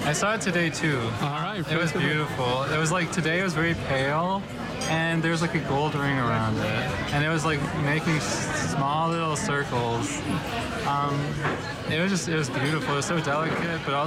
I saw it today too. All right. It was beautiful. It was like today it was very pale, and there's like a gold ring around it, and it was like making small little circles. It was beautiful. It was so delicate, but also